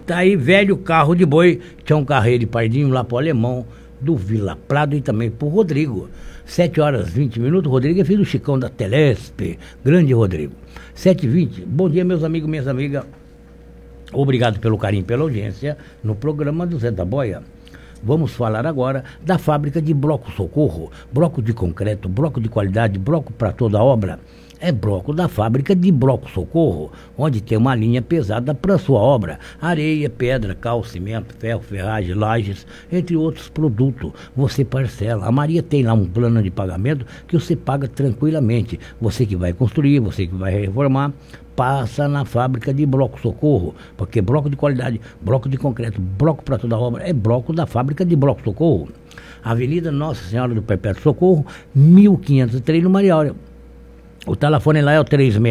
Tá aí, velho carro de boi, Tião Carreiro e Pardinho, lá pro Alemão, do Vila Prado e também pro Rodrigo. 7h20, Rodrigo é filho do Chicão da Telesp, grande Rodrigo. 7h20, bom dia meus amigos, minhas amigas. Obrigado pelo carinho, pela audiência no programa do Zé da Boia. Vamos falar agora da fábrica de bloco socorro, bloco de concreto, bloco de qualidade, bloco para toda obra. É bloco da fábrica de bloco socorro, onde tem uma linha pesada para sua obra. Areia, pedra, cal, cimento, ferro, ferragem, lajes, entre outros produtos. Você parcela. A Maria tem lá um plano de pagamento que você paga tranquilamente. Você que vai construir, você que vai reformar, passa na fábrica de bloco socorro, porque bloco de qualidade, bloco de concreto, bloco para toda obra, é bloco da fábrica de bloco socorro. Avenida Nossa Senhora do Perpétuo Socorro, 1503 no Maria Aurea. O telefone lá é o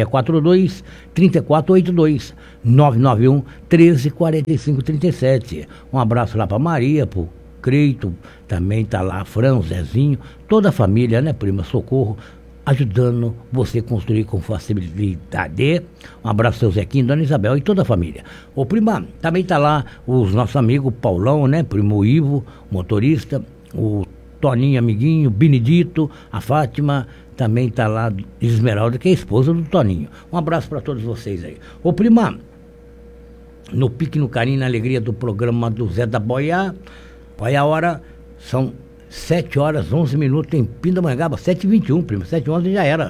3642-3482, 991-134537. Um abraço lá para Maria, pro Creito, também tá lá, Fran, Zezinho, toda a família, né, prima? Socorro, ajudando você a construir com facilidade. Um abraço, seu Zequinho, Dona Isabel e toda a família. Ô, prima, também tá lá os nossos amigos Paulão, né, primo Ivo, motorista, o Toninho, amiguinho, Benedito, a Fátima, também tá lá Esmeralda, que é a esposa do Toninho. Um abraço para todos vocês aí. Ô, prima, no pique, no carinho, na alegria do programa do Zé da Boia, olha a hora, são 7h11 em Pindamonhangaba, 7h21, prima, 7h11 já era.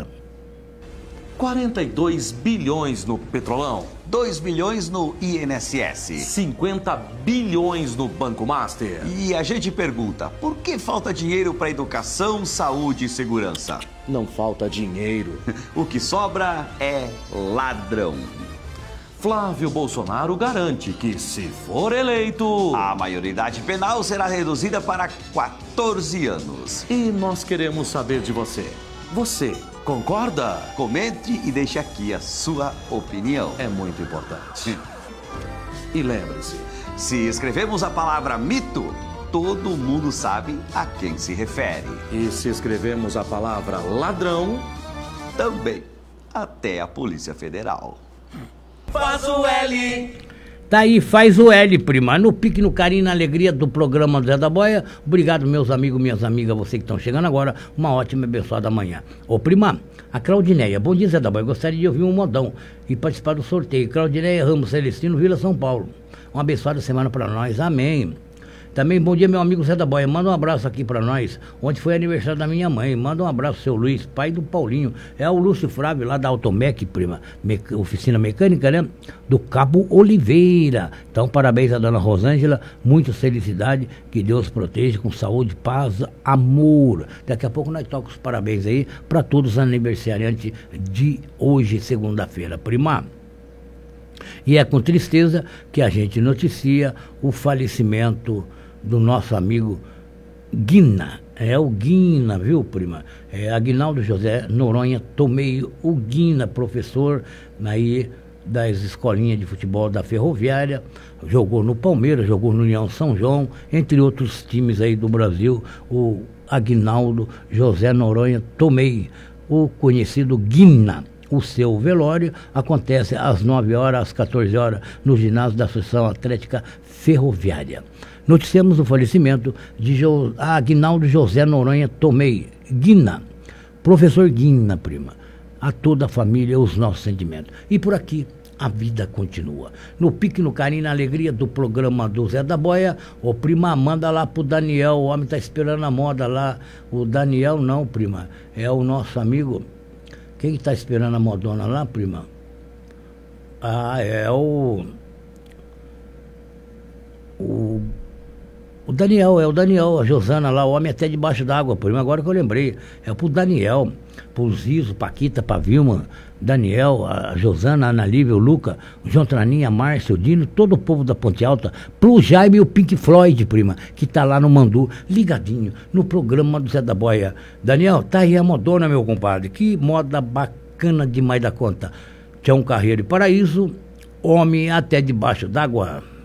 42 bilhões no Petrolão. 2 bilhões no INSS. 50 bilhões no Banco Master. E a gente pergunta, por que falta dinheiro para educação, saúde e segurança? Não falta dinheiro. O que sobra é ladrão. Flávio Bolsonaro garante que, se for eleito, a maioridade penal será reduzida para 14 anos. E nós queremos saber de você. Você concorda? Comente e deixe aqui a sua opinião. É muito importante. E lembre-se, se escrevemos a palavra mito, todo mundo sabe a quem se refere. E se escrevemos a palavra ladrão, também, até a Polícia Federal. Faz o L. Tá aí, faz o L, prima, no pique, no carinho, na alegria do programa do Zé da Boia. Obrigado, meus amigos, minhas amigas, você que estão chegando agora, uma ótima e abençoada manhã. Ô, prima, a Claudineia, bom dia, Zé da Boia, gostaria de ouvir um modão e participar do sorteio. Claudineia Ramos Celestino, Vila São Paulo. Uma abençoada semana para nós, amém. Também, bom dia, meu amigo Zé da Boia, manda um abraço aqui para nós, onde foi aniversário da minha mãe, manda um abraço, seu Luiz, pai do Paulinho, é o Lúcio Flávio, lá da Automec, prima, oficina mecânica, né, do Cabo Oliveira. Então, parabéns à dona Rosângela, muita felicidade, que Deus proteja, com saúde, paz, amor. Daqui a pouco nós tocamos os parabéns aí para todos os aniversariantes de hoje, segunda-feira, prima. E é com tristeza que a gente noticia o falecimento do nosso amigo Guina. É o Guina, viu, prima? É Aguinaldo José Noronha Tomeio, o Guina, professor aí das escolinhas de futebol da Ferroviária, jogou no Palmeiras, jogou no União São João, entre outros times aí do Brasil, o Aguinaldo José Noronha Tomeio, o conhecido Guina. O seu velório acontece às 9h, às 14h, no ginásio da Associação Atlética Ferroviária. Noticiamos o falecimento de Aguinaldo José Noronha Tomei, Guina, professor Guina, prima. A toda a família, os nossos sentimentos. E por aqui, a vida continua. No pique, no carinho, na alegria do programa do Zé da Boia, o prima, manda lá pro Daniel, o homem tá esperando a moda lá. O Daniel não, prima, é o nosso amigo. Quem está esperando a modona lá, prima? Ah, é o Daniel, a Josana lá, o homem até debaixo d'água, prima, agora que eu lembrei. É pro Daniel, pro Zizo, Paquita, pra Vilma, Daniel, a Josana, a Ana Lívia, o Luca, o João Traninha, a Márcia, o Dino, todo o povo da Ponte Alta, pro Jaime e o Pink Floyd, prima, que tá lá no Mandu, ligadinho, no programa do Zé da Boia. Daniel, tá aí a modona, meu compadre, que moda bacana demais da conta. Tião Carreiro e Paraíso, homem até debaixo d'água.